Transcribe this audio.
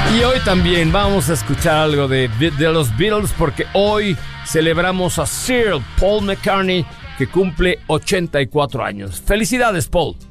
Y hoy también vamos a escuchar algo de los Beatles, porque hoy celebramos a Sir Paul McCartney, que cumple 84 años. ¡Felicidades, Paul!